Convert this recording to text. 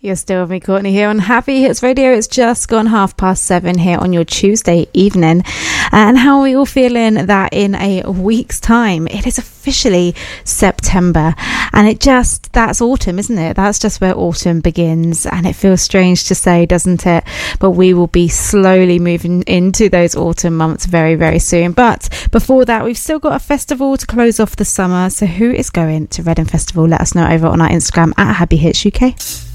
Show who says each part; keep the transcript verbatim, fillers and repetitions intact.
Speaker 1: You're still with me, Courtney, here on Happy Hits Radio. It's just gone half past seven here on your Tuesday evening. And how are we all feeling that in a week's time, it is officially September. And it just, that's autumn, isn't it? That's just where autumn begins. And it feels strange to say, doesn't it? But we will be slowly moving into those autumn months very, very soon. But before that, we've still got a festival to close off the summer. So who is going to Reading Festival? Let us know over on our Instagram at Happy Hits U K.